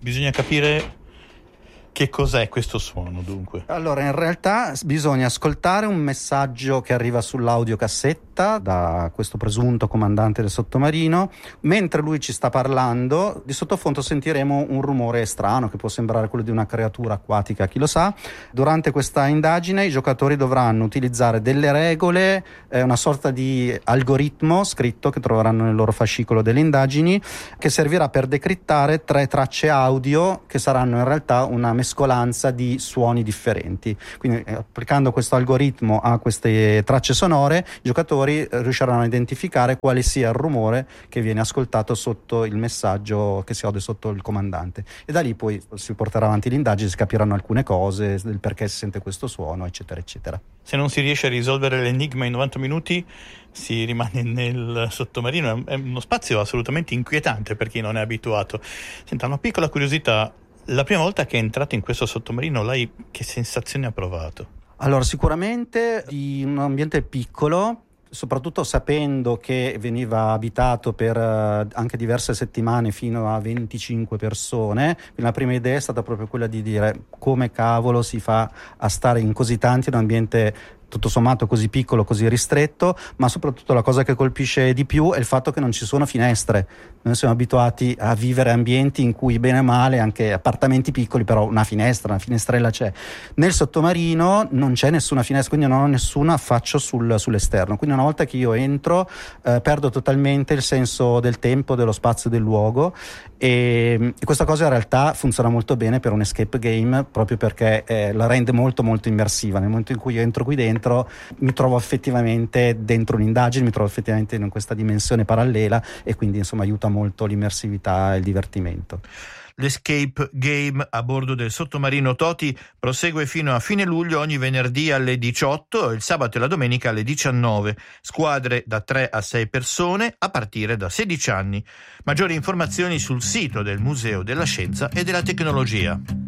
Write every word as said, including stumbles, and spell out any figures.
Bisogna capire che cos'è questo suono, dunque. Allora, in realtà bisogna ascoltare un messaggio che arriva sull'audiocassetta da questo presunto comandante del sottomarino. Mentre lui ci sta parlando, di sottofondo sentiremo un rumore strano che può sembrare quello di una creatura acquatica, chi lo sa. Durante questa indagine i giocatori dovranno utilizzare delle regole, eh, una sorta di algoritmo scritto che troveranno nel loro fascicolo delle indagini, che servirà per decrittare tre tracce audio che saranno in realtà una mescolanza di suoni differenti. Quindi eh, applicando questo algoritmo a queste tracce sonore, i giocatori eh, riusciranno a identificare quale sia il rumore che viene ascoltato sotto il messaggio che si ode sotto il comandante, e da lì poi si porterà avanti l'indagine, si capiranno alcune cose del perché si sente questo suono, eccetera eccetera. Se non si riesce a risolvere l'enigma in novanta minuti si rimane nel sottomarino. È uno spazio assolutamente inquietante per chi non è abituato. Senta, una piccola curiosità: la prima volta che è entrato in questo sottomarino, lei che sensazione ha provato? Allora, sicuramente di un ambiente piccolo, soprattutto sapendo che veniva abitato per uh, anche diverse settimane, fino a venticinque persone. La prima idea è stata proprio quella di dire: come cavolo si fa a stare in così tanti in un ambiente tutto sommato così piccolo, così ristretto. Ma soprattutto la cosa che colpisce di più è il fatto che non ci sono finestre. Noi siamo abituati a vivere ambienti in cui bene o male, anche appartamenti piccoli, però una finestra, una finestrella c'è. Nel sottomarino non c'è nessuna finestra, quindi non ho nessun affaccio sul, sull'esterno. Quindi una volta che io entro eh, perdo totalmente il senso del tempo, dello spazio, del luogo, e, e questa cosa in realtà funziona molto bene per un escape game, proprio perché eh, la rende molto molto immersiva. Nel momento in cui io entro qui dentro mi trovo effettivamente dentro un'indagine, mi trovo effettivamente in questa dimensione parallela, e quindi insomma aiuta molto l'immersività e il divertimento. L'escape game a bordo del sottomarino Toti prosegue fino a fine luglio, ogni venerdì alle diciotto, il sabato e la domenica alle diciannove. Squadre da tre a sei persone a partire da sedici anni. Maggiori informazioni sul sito del Museo della Scienza e della Tecnologia.